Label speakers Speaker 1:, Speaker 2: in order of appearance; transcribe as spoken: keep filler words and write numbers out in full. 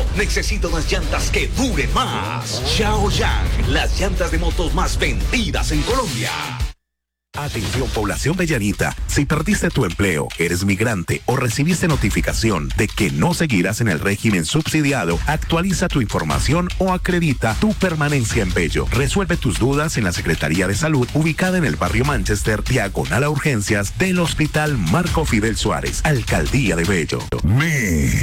Speaker 1: necesito unas llantas que duren más. Xiao Yang, las llantas de motos más vendidas en Colombia.
Speaker 2: Atención, población de Llanita. Si perdiste tu empleo, eres migrante o recibiste notificación de que no seguirás en el régimen subsidiado, actualiza tu información o acredita tu permanencia en Bello. Resuelve tus dudas en la Secretaría de Salud, ubicada en el barrio Manchester, diagonal a urgencias del Hospital Marco Fidel Suárez, Alcaldía de Bello.
Speaker 3: Me.